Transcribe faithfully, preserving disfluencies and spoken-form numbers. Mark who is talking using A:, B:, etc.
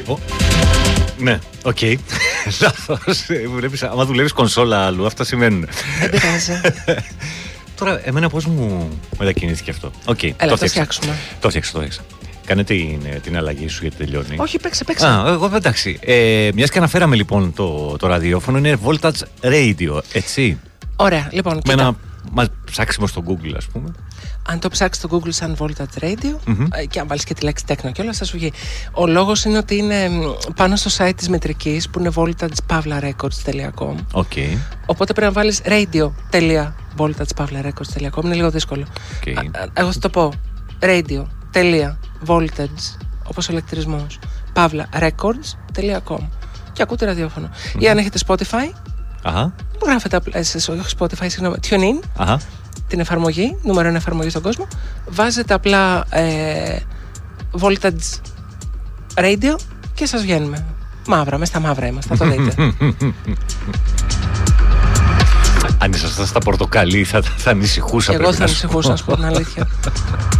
A: Ο, ναι, οκ. Okay. Λάθος. Άμα δουλεύεις κονσόλα αλλού, αυτά σημαίνουν.
B: Δεν πειράζει.
A: Τώρα, εμένα πώς μου μετακινήθηκε αυτό. Okay,
B: Έλα, το, το φτιάξουμε.
A: Το φτιάξω, το φτιάξω. Κάνε την, την αλλαγή σου γιατί τελειώνει.
B: Όχι, παίξε, παίξε.
A: Α, εγώ εντάξει. Ε, μιας και αναφέραμε λοιπόν το, το ραδιόφωνο, είναι Voltage Radio, έτσι.
B: Ωραία, λοιπόν.
A: Με
B: κοίτα.
A: ένα μα, ψάξιμο στο Google, ας πούμε.
B: Αν το ψάξει στο Google σαν Voltage Radio
A: Mm-hmm.
B: και αν βάλει και τη λέξη Techno και όλα, θα σου βγει. Ο λόγος είναι ότι είναι πάνω στο site της Μετρικής που είναι voltage pavla records dot com.
A: Okay.
B: Οπότε πρέπει να βάλεις radio dot voltage pavla records dot com. Είναι λίγο δύσκολο.
A: Okay.
B: Α, α, εγώ θα το πω. radio dot voltage, όπως ο ηλεκτρισμός, pavla records dot com. Και ακούτε ραδιόφωνο. Mm-hmm. Ή αν έχετε Spotify,
A: Αχα.
B: γράφετε απλά, όχι Spotify, συγγνώμη, TuneIn.
A: Αχα.
B: Την εφαρμογή, νούμερο ένα εφαρμογή στον κόσμο, βάζετε απλά ε, Voltage Radio και σας βγαίνουμε. Μαύρα, μες στα μαύρα είμαστε, θα το δείτε.
A: Αν ήσασταν στα πορτοκαλί θα, θα ανησυχούσα.
B: Και εγώ θα ανησυχούσα, να σου πω την αλήθεια.